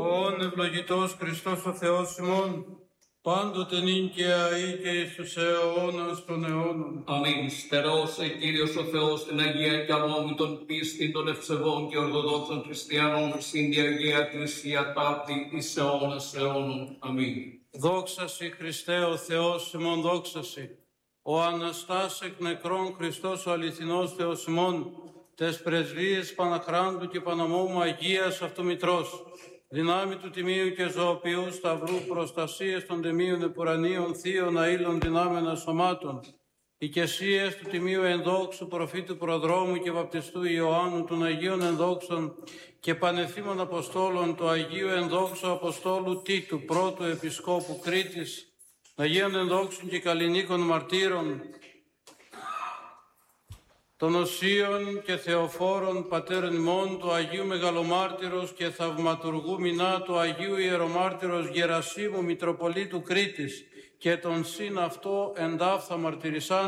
Ον ευλογητός Χριστός ο Θεός ημών, πάντοτε νυν και αεί και εις τους αιώνας των αιώνων. Αμήν. Στερώσε Κύριος ο Θεός την Αγία και αμόμητον πίστη των ευσεβών και ορθοδόξων χριστιανών στην τη Αγία Εκκλησία ταύτη εις αιώνας αιώνων. Αμήν. Δόξα σοι Χριστέ ο Θεός ημών, δόξα σοι. Ο Αναστάς εκ νεκρών Χριστός ο αληθινός Θεός ημών, τες πρεσβείες Παναχράντου και Παναμόμου Αγίας αυτού Μητρός, δυνάμει του Τιμίου και Ζωοποιού Σταυρού, προστασίες των Τιμίων Επουρανίων Θείων Αήλων δυνάμενα σωμάτων, οικεσίες του Τιμίου Ενδόξου Προφήτου Προδρόμου και Βαπτιστού Ιωάννου, των Αγίων Ενδόξων και Πανεφήμων Αποστόλων, του Αγίου Ενδόξου Αποστόλου Τίτου, πρώτου Επισκόπου Κρήτης, Αγίων Ενδόξων και Καλλινίκων Μαρτύρων, των Οσίων και Θεοφόρων Πατέρων ημών, του Αγίου Μεγαλομάρτυρος και Θαυματουργού Μινά, του Αγίου Ιερομάρτυρος Γερασίμου Μητροπολίτου Κρήτης και των συν αυτό εντάφθα μαρτυρισάν